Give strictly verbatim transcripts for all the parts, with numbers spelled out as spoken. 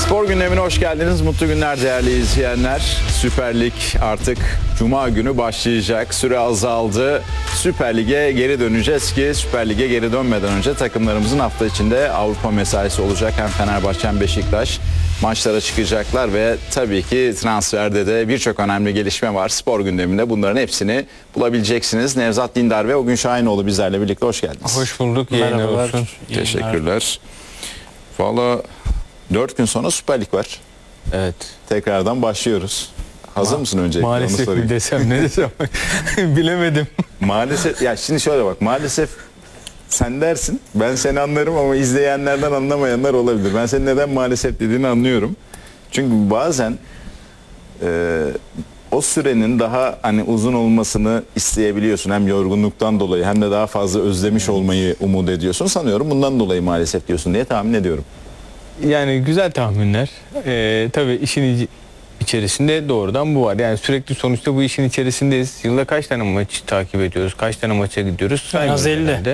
Spor gündemine hoş geldiniz. Mutlu günler değerli izleyenler. Süper Lig artık Cuma günü başlayacak. Süre azaldı. Süper Lig'e geri döneceğiz ki Süper Lig'e geri dönmeden önce takımlarımızın hafta içinde Avrupa mesaisi olacak. Hem Fenerbahçe hem Beşiktaş maçlara çıkacaklar ve tabii ki transferde de birçok önemli gelişme var. Spor gündeminde bunların hepsini bulabileceksiniz. Nevzat Dindar ve Ogün Şahinoğlu bizlerle birlikte hoş geldiniz. Hoş bulduk. Yayınlar olsun. Teşekkürler. Valla dört gün sonra Süper Lig var. Evet. Tekrardan başlıyoruz. Hazır Ma- mısın öncelikle? Maalesef mi desem ne desem bilemedim. Maalesef ya şimdi şöyle bak, maalesef sen dersin, ben seni anlarım ama izleyenlerden anlamayanlar olabilir. Ben senin neden maalesef dediğini anlıyorum. Çünkü bazen e, o sürenin daha hani uzun olmasını isteyebiliyorsun. Hem yorgunluktan dolayı hem de daha fazla özlemiş olmayı umut ediyorsun. Sanıyorum bundan dolayı maalesef diyorsun diye tahmin ediyorum. Yani güzel tahminler. Ee, tabii işin içerisinde doğrudan bu var. Yani sürekli sonuçta bu işin içerisindeyiz. Yılda kaç tane maç takip ediyoruz? Kaç tane maça gidiyoruz? En az elli. Herhalde.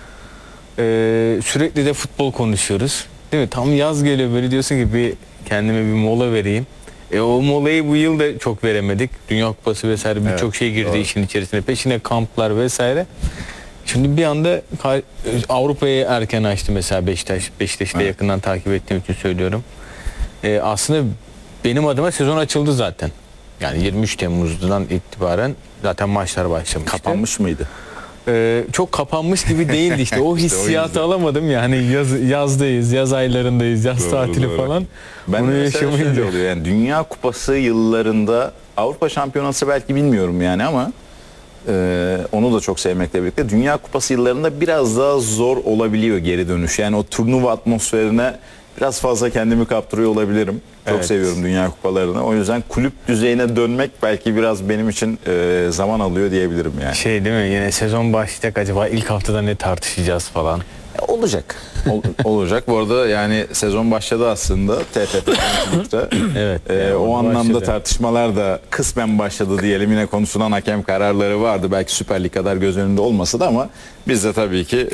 Ee, sürekli de futbol konuşuyoruz. Değil mi? Tam yaz geliyor böyle diyorsun ki bir kendime bir mola vereyim. E o molayı bu yıl da çok veremedik. Dünya Kupası vesaire birçok Evet, şey girdi doğru. işin içerisine. Peşine kamplar vesaire. Şimdi bir anda Avrupa'yı erken açtı mesela Beşiktaş. Beşiktaş'ı da Evet. yakından takip ettiğim için söylüyorum. Ee, aslında benim adıma sezon açıldı zaten. Yani yirmi üç Temmuz'dan itibaren zaten maçlar başlamıştı. Kapanmış mıydı? Ee, çok kapanmış gibi değildi işte. O İşte o hissiyatı yüzden. alamadım ya. Hani yaz, yazdayız, yaz aylarındayız, yaz Doğru, tatili doğru. falan. Ben Bunu de mesela yaşamayı şöyle da- oluyor yani Dünya Kupası yıllarında Avrupa Şampiyonası belki bilmiyorum yani ama e, onu da çok sevmekle birlikte Dünya Kupası yıllarında biraz daha zor olabiliyor geri dönüş. Yani o turnuva atmosferine biraz fazla kendimi kaptırıyor olabilirim. Çok Evet. seviyorum Dünya Kupalarını. O yüzden kulüp düzeyine dönmek belki biraz benim için e, zaman alıyor diyebilirim yani. Şey değil mi? Yine sezon başlayacak, acaba ilk haftada ne tartışacağız falan. Olacak. Ol- olacak. Bu arada yani sezon başladı aslında T F F Lig'de. Evet. Ee, yani o orada anlamda başladı. tartışmalar da kısmen başladı diyelim. Yine konuşulan hakem kararları vardı. Belki Süper Lig kadar göz önünde olmasa da ama biz de tabii ki